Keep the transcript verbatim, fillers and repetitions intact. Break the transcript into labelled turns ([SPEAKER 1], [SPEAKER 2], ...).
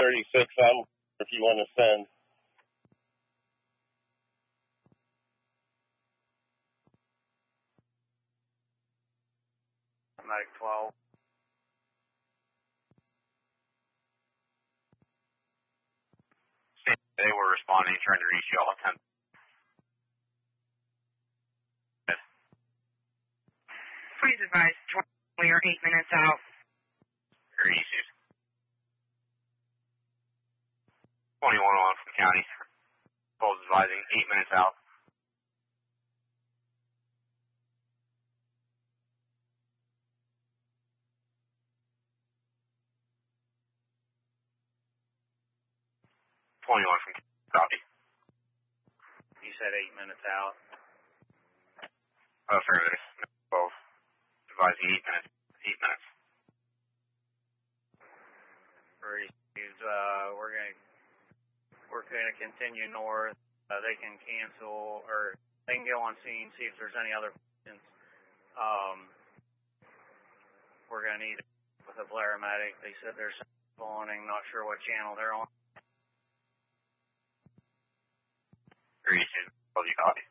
[SPEAKER 1] thirty-six, I'm if you want to send.
[SPEAKER 2] Mike twelve.
[SPEAKER 3] They were responding, trying to reach you all ten.
[SPEAKER 4] Please advise, we are eight minutes out.
[SPEAKER 3] Your issues. twenty-one on from county. Polls advising, eight minutes out. twenty-one from copy.
[SPEAKER 2] You said eight minutes out.
[SPEAKER 3] Affirmative. twelve. Advising eight minutes. Eight minutes.
[SPEAKER 2] Received. Uh, we're gonna we're gonna continue north. Uh, they can cancel or they can go on scene, see if there's any other questions. Um, we're gonna need with a Blair-O-Matic. They said there's spawning. Not sure what channel they're on.
[SPEAKER 3] Three, two, copy.